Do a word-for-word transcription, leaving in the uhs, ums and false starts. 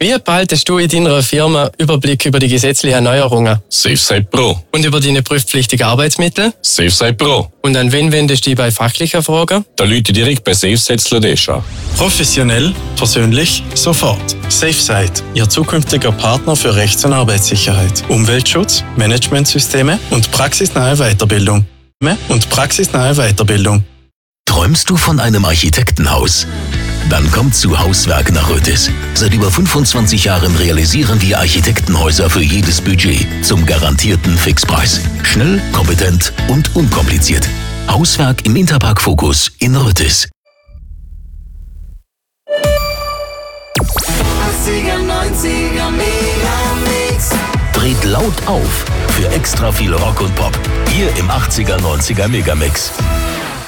Wie behaltest du in deiner Firma Überblick über die gesetzlichen Neuerungen? SafeSite Pro. Und über deine prüfpflichtigen Arbeitsmittel? SafeSite Pro. Und an wen wendest du dich bei fachlichen Fragen? Da Leute direkt bei SafeSite Sladesh an. Professionell, persönlich, sofort. SafeSite, Ihr zukünftiger Partner für Rechts- und Arbeitssicherheit, Umweltschutz, Managementsysteme und praxisnahe Weiterbildung. Und praxisnahe Weiterbildung. Träumst du von einem Architektenhaus? Dann kommt zu Hauswerk nach Rötis. Seit über fünfundzwanzig Jahren realisieren wir Architektenhäuser für jedes Budget zum garantierten Fixpreis. Schnell, kompetent und unkompliziert. Hauswerk im Interpark Focus in Rötis. achtziger, neunziger Megamix. Dreht laut auf für extra viel Rock und Pop. Hier im achtziger, neunziger Megamix.